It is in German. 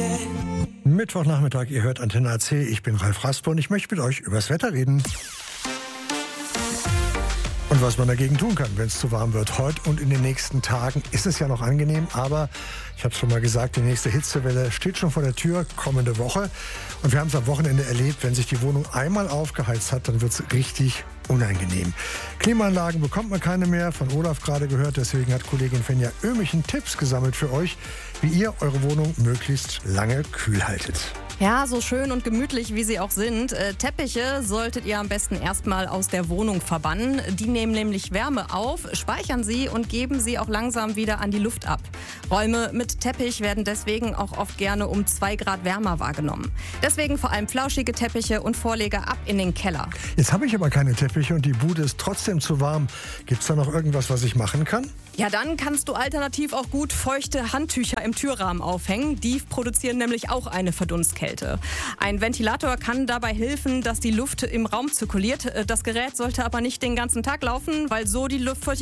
Mittwochnachmittag, ihr hört Antenne AC, ich bin Ralf Raspe und ich möchte mit euch übers Wetter reden. Und was man dagegen tun kann, wenn es zu warm wird. Heute und in den nächsten Tagen ist es ja noch angenehm, aber ich habe es schon mal gesagt, die nächste Hitzewelle steht schon vor der Tür, kommende Woche. Und wir haben es am Wochenende erlebt, wenn sich die Wohnung einmal aufgeheizt hat, dann wird es richtig unangenehm. Klimaanlagen bekommt man keine mehr, von Olaf gerade gehört, deswegen hat Kollegin Fenja Ömichen Tipps gesammelt für euch, wie ihr eure Wohnung möglichst lange kühl haltet. Ja, so schön und gemütlich wie sie auch sind. Teppiche solltet ihr am besten erstmal aus der Wohnung verbannen. Die nehmen nämlich Wärme auf, speichern sie und geben sie auch langsam wieder an die Luft ab. Räume mit Teppich werden deswegen auch oft gerne um 2 Grad wärmer wahrgenommen. Deswegen vor allem flauschige Teppiche und Vorleger ab in den Keller. Jetzt habe ich aber keine Teppiche und die Bude ist trotzdem zu warm. Gibt es da noch irgendwas, was ich machen kann? Ja, dann kannst du alternativ auch gut feuchte Handtücher im Türrahmen aufhängen. Die produzieren nämlich auch eine Verdunstskälte. Ein Ventilator kann dabei helfen, dass die Luft im Raum zirkuliert. Das Gerät sollte aber nicht den ganzen Tag laufen, weil so die Luftfeuchtigkeit